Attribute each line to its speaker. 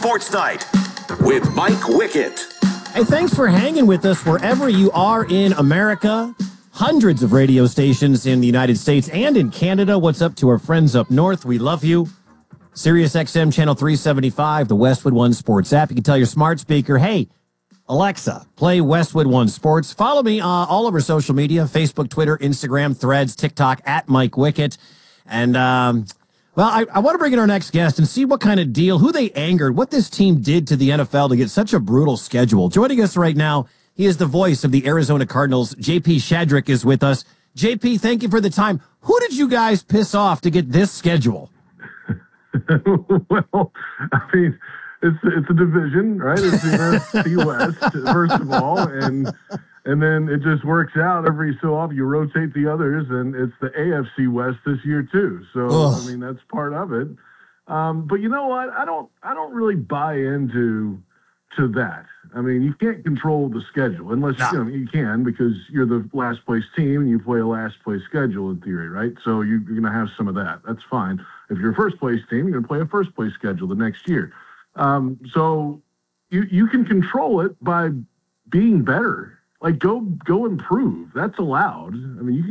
Speaker 1: Sports Night with Mike Wickett.
Speaker 2: Hey, thanks for hanging with us wherever you are in America. Hundreds of radio stations in the United States and in Canada. What's up to our friends up north? We love you. Sirius XM Channel 375, the Westwood One Sports app. You can tell your smart speaker, hey, Alexa, play Westwood One Sports. Follow me all over social media, Facebook, Twitter, Instagram, Threads, TikTok, at Mike Wickett. And, well, I want to bring in our next guest and see what kind of deal, who they angered, what this team did to the NFL to get such a brutal schedule. Joining us right now, he is the voice of the Arizona Cardinals. JP Shadrick is with us. JP, thank you for the time. Who did you guys piss off to get this schedule?
Speaker 3: Well, I mean, it's a division, right? It's the NFC West, first of all, and then it just works out every so often. You rotate the others, and it's the AFC West this year too. So I mean, that's part of it. But you know what? I don't really buy into that. I mean, you can't control the schedule unless you can, because you're the last place team and you play a last place schedule in theory, right? So you're going to have some of that. That's fine. If you're a first place team, you're going to play a first place schedule the next year. So you can control it by being better. Like go improve. That's allowed. I mean, you